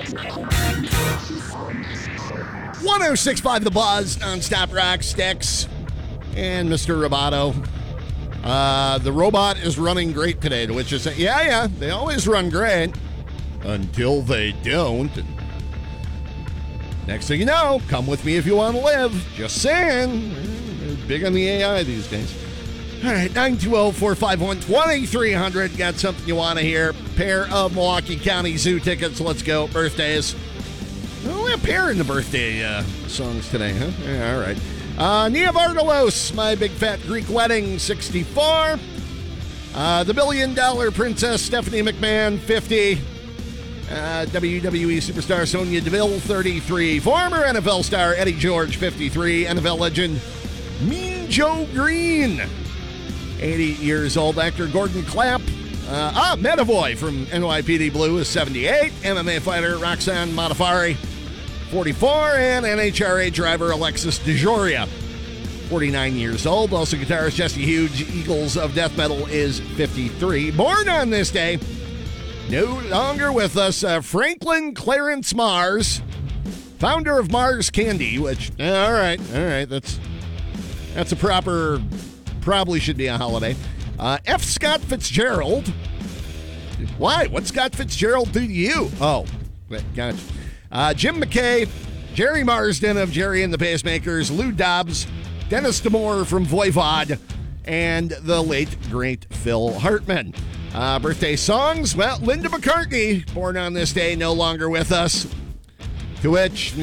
106.5 The Buzz, nonstop rock sticks, and Mr. Roboto. The robot is running great today, to which is yeah, they always run great until they don't. Next thing you know, come with me if you want to live. Just saying. They're big on the AI these days. All right, 920-451-2300. Got something you want to hear. Pair of Milwaukee County Zoo tickets. Let's go. Birthdays. Only a pair in the birthday songs today, huh? Yeah, all right. Nia Vardalos, My Big Fat Greek Wedding, 64. The Billion Dollar Princess, Stephanie McMahon, 50. WWE superstar Sonya Deville, 33. Former NFL star Eddie George, 53. NFL legend Mean Joe Green, 80 years old. Actor Gordon Clapp. Medavoy from NYPD Blue is 78. MMA fighter Roxanne Modafferi, 44. And NHRA driver Alexis DeJoria, 49 years old. Also guitarist Jesse Hughes, Eagles of Death Metal, is 53. Born on this day, no longer with us, Franklin Clarence Mars, founder of Mars Candy, which, all right, that's a proper, probably should be a holiday. F. Scott Fitzgerald. Why? What Scott Fitzgerald do to you? Oh, gotcha. Jim McKay, Jerry Marsden of Jerry and the Pacemakers, Lou Dobbs, Dennis DeMore from Voivod, and the late, great Phil Hartman. Birthday songs, well, Linda McCartney, born on this day, no longer with us. To which,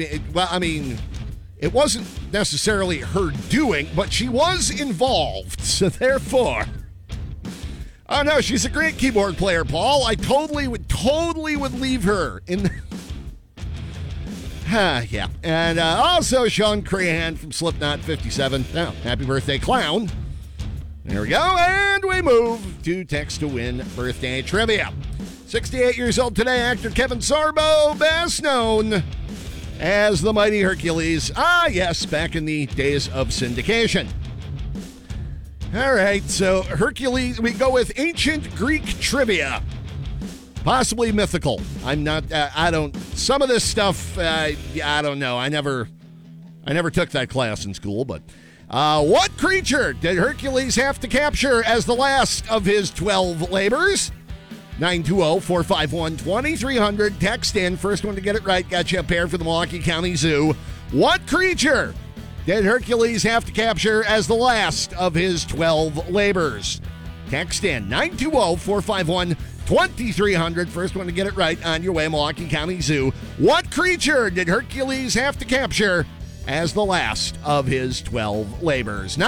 it wasn't necessarily her doing, but she was involved, so therefore. Oh no, she's a great keyboard player, Paul. I totally would leave her in. Yeah. And also Sean Crahan from Slipknot, 57. Now, happy birthday, clown. There we go, and we move to text to win birthday trivia. 68 years old today, actor Kevin Sorbo, best known as the Mighty Hercules. Yes, back in the days of syndication. All right, so Hercules, we go with ancient Greek trivia. Possibly mythical. Some of this stuff, I don't know. I never took that class in school, but what creature did Hercules have to capture as the last of his 12 labors? 920-451-2300. Text in. First one to get it right got you a pair for the Milwaukee County Zoo. What creature did Hercules have to capture as the last of his 12 labors? Text in. 920-451-2300. First one to get it right on your way, Milwaukee County Zoo. What creature did Hercules have to capture as the last of his 12 labors?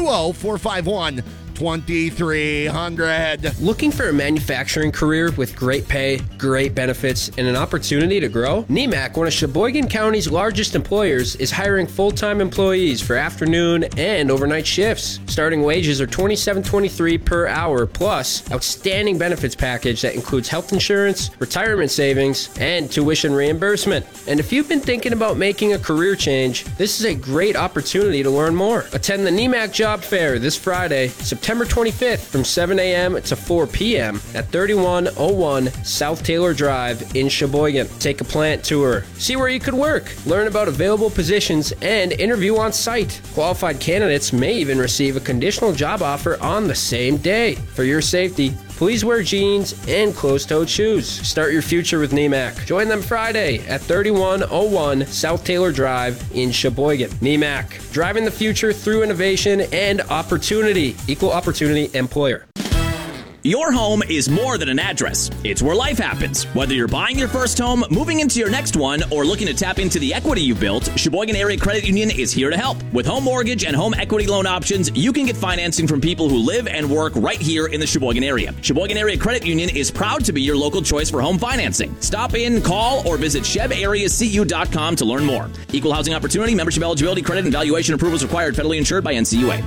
920-451-2300. Looking for a manufacturing career with great pay, great benefits, and an opportunity to grow? NEMAC, one of Sheboygan County's largest employers, is hiring full-time employees for afternoon and overnight shifts. Starting wages are $27.23 per hour, plus outstanding benefits package that includes health insurance, retirement savings, and tuition reimbursement. And if you've been thinking about making a career change, this is a great opportunity to learn more. Attend the NEMAC Job Fair this Friday, September 25th from 7 a.m. to 4 p.m. at 3101 South Taylor Drive in Sheboygan. Take a plant tour, see where you could work, learn about available positions, and interview on site. Qualified candidates may even receive a conditional job offer on the same day. For your safety, please wear jeans and closed-toed shoes. Start your future with NEMAC. Join them Friday at 3101 South Taylor Drive in Sheboygan. NEMAC, driving the future through innovation and opportunity. Equal opportunity employer. Your home is more than an address. It's where life happens. Whether you're buying your first home, moving into your next one, or looking to tap into the equity you've built, Sheboygan Area Credit Union is here to help. With home mortgage and home equity loan options, you can get financing from people who live and work right here in the Sheboygan area. Sheboygan Area Credit Union is proud to be your local choice for home financing. Stop in, call, or visit shebareacu.com to learn more. Equal housing opportunity, membership eligibility, credit, and valuation approvals required. Federally insured by NCUA.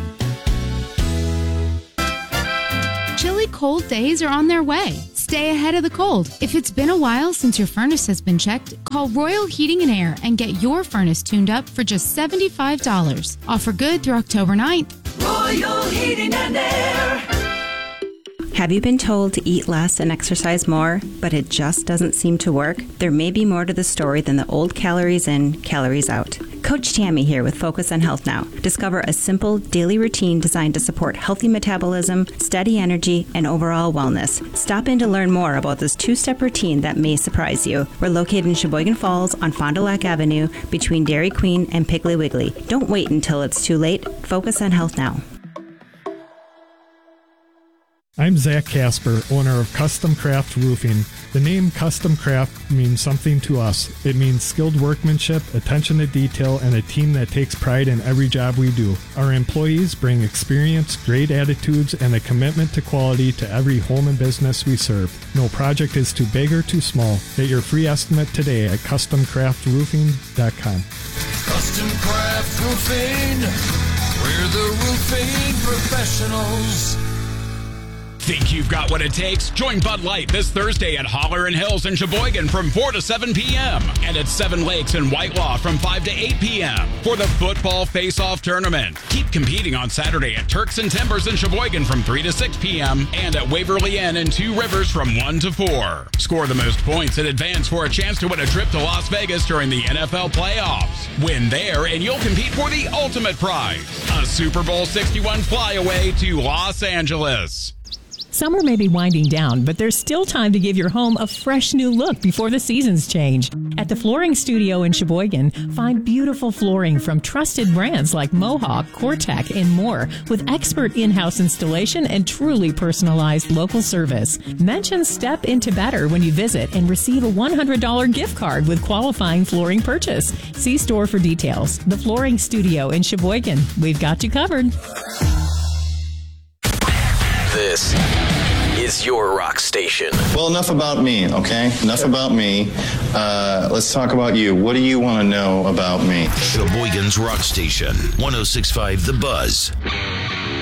Chilly cold days are on their way. Stay ahead of the cold. If it's been a while since your furnace has been checked, call Royal Heating and Air and get your furnace tuned up for just $75. Offer good through October 9th. Royal Heating and Air. Have you been told to eat less and exercise more, but it just doesn't seem to work? There may be more to the story than the old calories in, calories out. Coach Tammy here with Focus on Health Now. Discover a simple daily routine designed to support healthy metabolism, steady energy, and overall wellness. Stop in to learn more about this two-step routine that may surprise you. We're located in Sheboygan Falls on Fond du Lac Avenue between Dairy Queen and Piggly Wiggly. Don't wait until it's too late. Focus on Health Now. I'm Zach Casper, owner of Custom Craft Roofing. The name Custom Craft means something to us. It means skilled workmanship, attention to detail, and a team that takes pride in every job we do. Our employees bring experience, great attitudes, and a commitment to quality to every home and business we serve. No project is too big or too small. Get your free estimate today at CustomCraftRoofing.com. Custom Craft Roofing, we're the roofing professionals. Think you've got what it takes? Join Bud Light this Thursday at Holler and Hills in Sheboygan from 4 to 7 p.m. and at Seven Lakes in Whitelaw from 5 to 8 p.m. for the Football Face-Off Tournament. Keep competing on Saturday at Turks and Timbers in Sheboygan from 3 to 6 p.m. and at Waverly Inn in Two Rivers from 1 to 4. Score the most points in advance for a chance to win a trip to Las Vegas during the NFL playoffs. Win there and you'll compete for the ultimate prize, a Super Bowl 61 flyaway to Los Angeles. Summer may be winding down, but there's still time to give your home a fresh new look before the seasons change. At the Flooring Studio in Sheboygan, find beautiful flooring from trusted brands like Mohawk, Cortec, and more, with expert in-house installation and truly personalized local service. Mention Step Into Better when you visit and receive a $100 gift card with qualifying flooring purchase. See store for details. The Flooring Studio in Sheboygan. We've got you covered. This is your rock station. Well, enough about me, okay? Enough about me. Let's talk about you. What do you want to know about me? Sheboygan's rock station, 106.5 The Buzz.